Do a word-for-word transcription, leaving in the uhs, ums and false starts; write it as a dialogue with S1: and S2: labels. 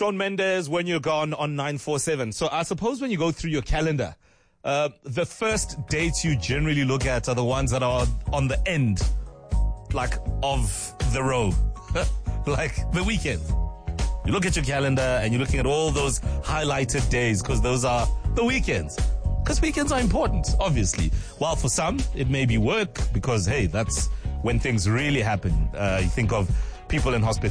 S1: Shawn Mendes, When You're Gone on nine four seven. So I suppose when you go through your calendar, uh, the first dates you generally look at are the ones that are on the end, like, of the row, like the weekend. You look at your calendar and you're looking at all those highlighted days because those are the weekends. Because weekends are important, obviously. While for some, it may be work because, hey, that's when things really happen. Uh, you think of people in hospitality.